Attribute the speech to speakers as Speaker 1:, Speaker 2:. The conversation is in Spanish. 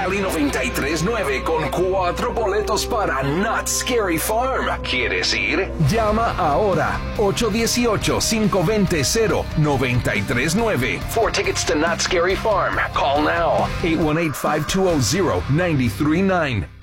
Speaker 1: Cali 93.9 con 4 boletos para Not Scary Farm. ¿Quieres ir? Llama ahora 818-520-0939 for tickets to Not Scary Farm. Call now 818-520-0939.